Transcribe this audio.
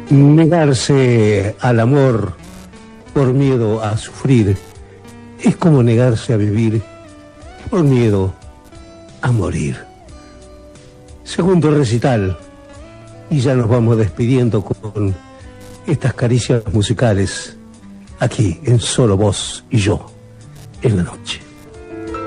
Negarse al amor por miedo a sufrir es como negarse a vivir por miedo a morir. Segundo recital, y ya nos vamos despidiendo con estas caricias musicales aquí en Solo Vos y Yo en la noche.